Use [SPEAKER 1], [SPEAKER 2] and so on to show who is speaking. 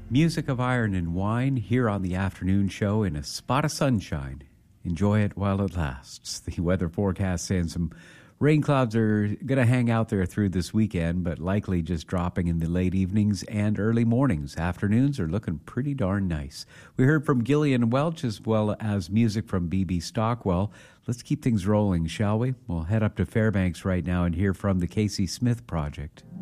[SPEAKER 1] Music of Iron and Wine here on the afternoon show in a spot of sunshine. Enjoy it while it lasts. The weather forecast saying some rain clouds are going to hang out there through this weekend, but likely just dropping in the late evenings and early mornings. Afternoons are looking pretty darn nice. We heard from Gillian Welch as well as music from B.B. Stockwell. Let's keep things rolling, shall we? We'll head up to Fairbanks right now and hear from the Casey Smith Project.